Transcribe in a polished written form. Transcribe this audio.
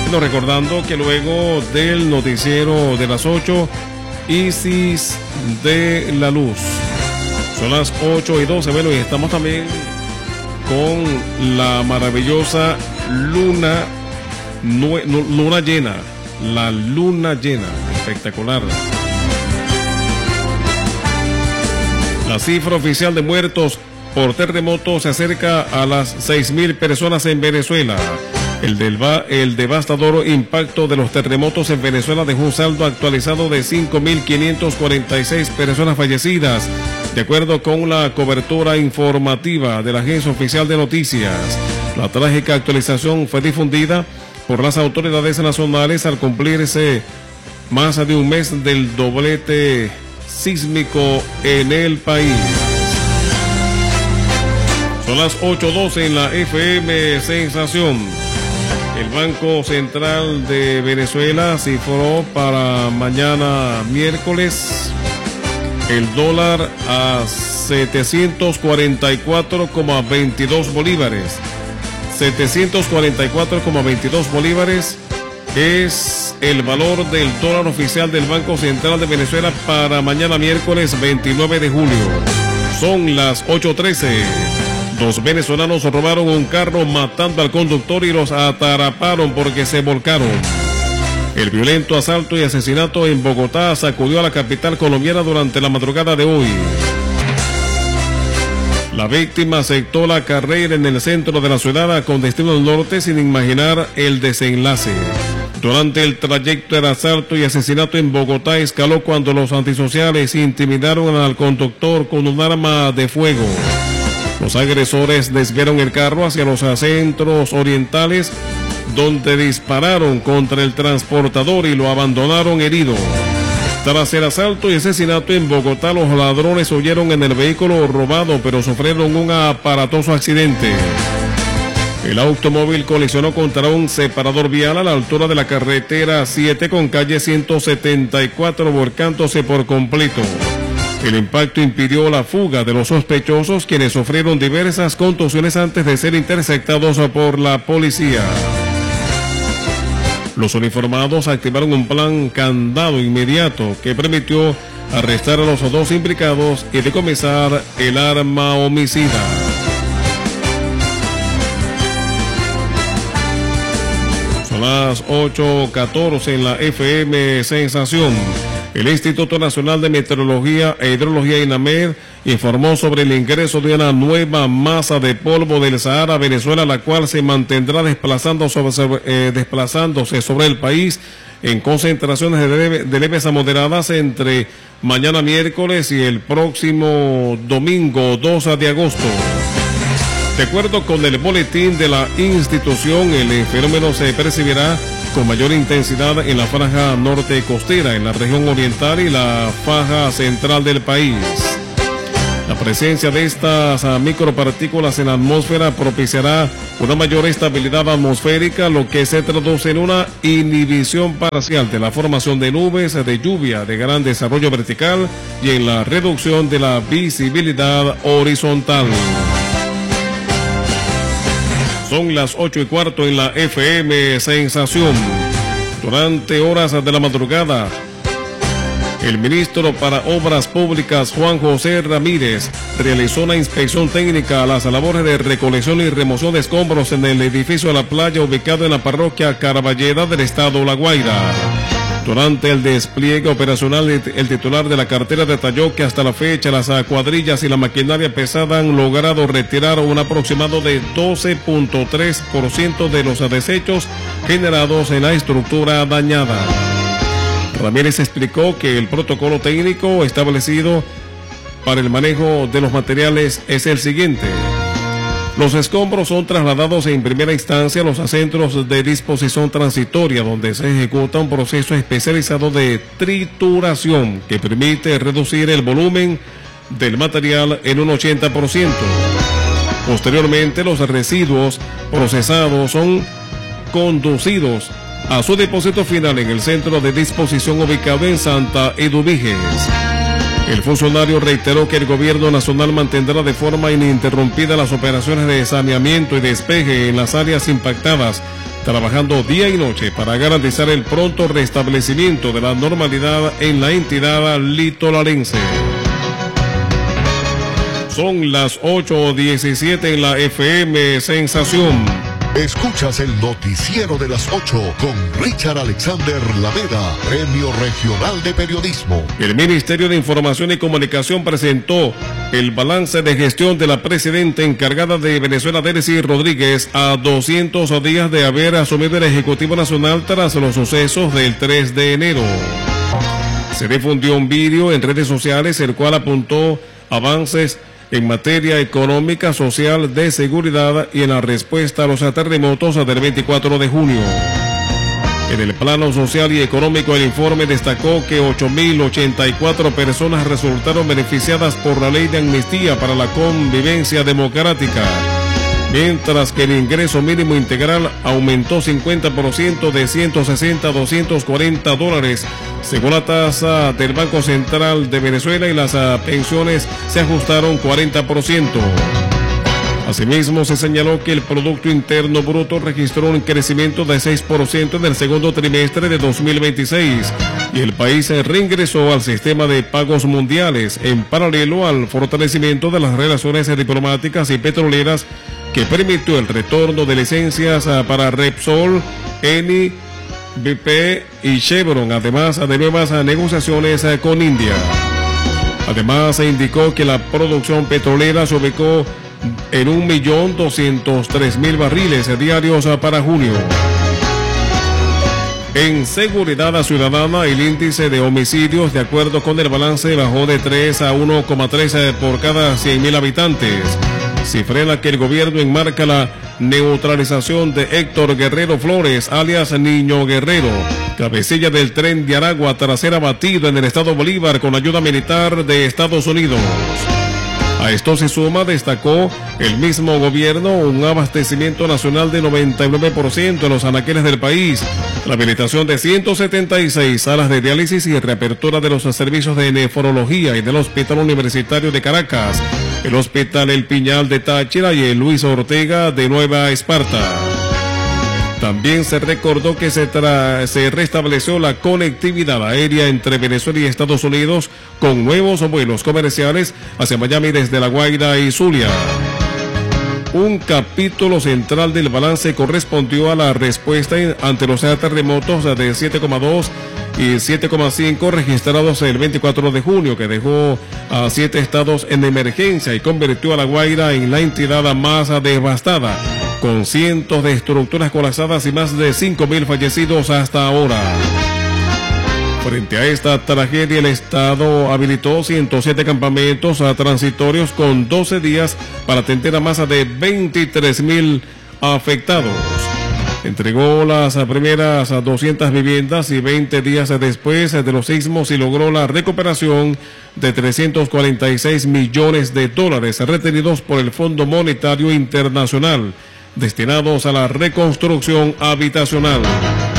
Bueno, recordando que luego del noticiero de las 8, Isis de la Luz. Son las 8:12. Bueno, y estamos también con la maravillosa luna llena. La luna llena, espectacular. La cifra oficial de muertos por terremotos se acerca a las 6.000 personas en Venezuela. El devastador impacto de los terremotos en Venezuela dejó un saldo actualizado de 5.546 personas fallecidas, de acuerdo con la cobertura informativa de la Agencia Oficial de Noticias. La trágica actualización fue difundida por las autoridades nacionales al cumplirse más de un mes del doblete sísmico en el país. Son las 8:12 en la FM Sensación. El Banco Central de Venezuela cifró para mañana miércoles el dólar a 744,22 bolívares. 744,22 bolívares es el valor del dólar oficial del Banco Central de Venezuela para mañana miércoles 29 de julio. Son las 8:13. Dos venezolanos robaron un carro matando al conductor y los atraparon porque se volcaron. El violento asalto y asesinato en Bogotá sacudió a la capital colombiana durante la madrugada de hoy. La víctima aceptó la carrera en el centro de la ciudad con destino al norte sin imaginar el desenlace. Durante el trayecto del asalto y asesinato en Bogotá escaló cuando los antisociales intimidaron al conductor con un arma de fuego. Los agresores desviaron el carro hacia los centros orientales, donde dispararon contra el transportador y lo abandonaron herido. Tras el asalto y asesinato en Bogotá, los ladrones huyeron en el vehículo robado, pero sufrieron un aparatoso accidente. El automóvil colisionó contra un separador vial a la altura de la carretera 7 con calle 174, volcándose por completo. El impacto impidió la fuga de los sospechosos, quienes sufrieron diversas contusiones antes de ser interceptados por la policía. Los uniformados activaron un plan candado inmediato que permitió arrestar a los dos implicados y decomisar el arma homicida. Son las 8:14 en la FM Sensación. El Instituto Nacional de Meteorología e Hidrología INAMED informó sobre el ingreso de una nueva masa de polvo del Sahara a Venezuela, la cual se mantendrá desplazándose sobre el país en concentraciones de leves a moderadas entre mañana miércoles y el próximo domingo 2 de agosto. De acuerdo con el boletín de la institución, el fenómeno se percibirá con mayor intensidad en la franja norte costera, en la región oriental y la faja central del país. La presencia de estas micropartículas en la atmósfera propiciará una mayor estabilidad atmosférica, lo que se traduce en una inhibición parcial de la formación de nubes de lluvia de gran desarrollo vertical y en la reducción de la visibilidad horizontal. Son las 8:15 en la FM Sensación. Durante horas de la madrugada, el ministro para Obras Públicas, Juan José Ramírez, realizó una inspección técnica a las labores de recolección y remoción de escombros en el edificio de la playa ubicado en la parroquia Caraballeda del estado La Guaira. Durante el despliegue operacional, el titular de la cartera detalló que hasta la fecha las cuadrillas y la maquinaria pesada han logrado retirar un aproximado de 12.3% de los desechos generados en la estructura dañada. Ramírez explicó que el protocolo técnico establecido para el manejo de los materiales es el siguiente. Los escombros son trasladados en primera instancia a los centros de disposición transitoria, donde se ejecuta un proceso especializado de trituración que permite reducir el volumen del material en un 80%. Posteriormente, los residuos procesados son conducidos a su depósito final en el centro de disposición ubicado en Santa Eduviges. El funcionario reiteró que el gobierno nacional mantendrá de forma ininterrumpida las operaciones de saneamiento y despeje en las áreas impactadas, trabajando día y noche para garantizar el pronto restablecimiento de la normalidad en la entidad litoralense. Son las 8:17 en la FM Sensación. Escuchas el noticiero de las 8 con Richard Alexander Lameda, Premio Regional de Periodismo. El Ministerio de Información y Comunicación presentó el balance de gestión de la presidenta encargada de Venezuela, Delcy Rodríguez, a 200 días de haber asumido el Ejecutivo Nacional tras los sucesos del 3 de enero. Se difundió un vídeo en redes sociales el cual apuntó avances en materia económica, social, de seguridad y en la respuesta a los terremotos del 24 de junio. En el plano social y económico, el informe destacó que 8.084 personas resultaron beneficiadas por la ley de amnistía para la convivencia democrática, mientras que el ingreso mínimo integral aumentó 50% de 160 a 240 dólares, según la tasa del Banco Central de Venezuela, y las pensiones se ajustaron 40%. Asimismo, se señaló que el Producto Interno Bruto registró un crecimiento de 6% en el segundo trimestre de 2026 y el país reingresó al sistema de pagos mundiales, en paralelo al fortalecimiento de las relaciones diplomáticas y petroleras que permitió el retorno de licencias para Repsol, Eni, BP y Chevron, además de nuevas negociaciones con India. Además, se indicó que la producción petrolera se ubicó en 1.203.000 barriles diarios para junio. En seguridad ciudadana, el índice de homicidios, de acuerdo con el balance, bajó de 3 a 1,3 por cada 100.000 habitantes, cifra en la que el gobierno enmarca la neutralización de Héctor Guerrero Flores, alias Niño Guerrero, cabecilla del tren de Aragua, tras ser abatido en el estado Bolívar con ayuda militar de Estados Unidos. A esto se suma, destacó el mismo gobierno, un abastecimiento nacional de 99% en los anaqueles del país, la habilitación de 176 salas de diálisis y reapertura de los servicios de nefrología y del Hospital Universitario de Caracas, el Hospital El Piñal de Táchira y el Luis Ortega de Nueva Esparta. También se recordó que se restableció la conectividad aérea entre Venezuela y Estados Unidos con nuevos vuelos comerciales hacia Miami desde La Guaira y Zulia. Un capítulo central del balance correspondió a la respuesta ante los terremotos de 7,2 y 7,5 registrados el 24 de junio, que dejó a 7 estados en emergencia y convirtió a La Guaira en la entidad más devastada, con cientos de estructuras colapsadas y más de 5.000 fallecidos hasta ahora. Frente a esta tragedia, el Estado habilitó 107 campamentos transitorios con 12 días para atender a más de 23.000 afectados. Entregó las primeras 200 viviendas y 20 días después de los sismos y logró la recuperación de 346 millones de dólares retenidos por el Fondo Monetario Internacional, destinados a la reconstrucción habitacional.